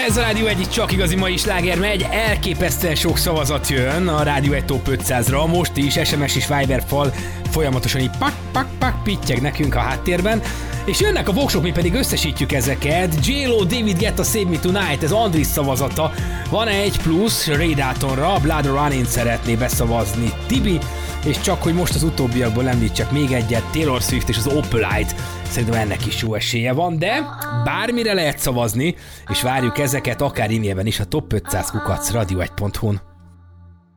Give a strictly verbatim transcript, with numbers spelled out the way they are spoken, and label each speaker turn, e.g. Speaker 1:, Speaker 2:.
Speaker 1: Ez a Rádió egy csak igazi mai sláger megy, elképesztően sok szavazat jön a Rádió egy Top ötszázra, most is es em es és Viber fal folyamatosan így pak, pak, pak pittyeg nekünk a háttérben, és jönnek a voksok, mi pedig összesítjük ezeket. J-Lo, David Guetta, Save Me Tonight, ez Andris szavazata, van egy plusz Ray Daltonra, Blood Running szeretné beszavazni Tibi, és csak hogy most az utóbbiakból említsek még egyet, Taylor Swift és az Opalite, szerintem ennek is jó esélye van, de bármire lehet szavazni, és várjuk ezeket akár e-mailben is a top ötszáz kukac radio egy pont hu-n.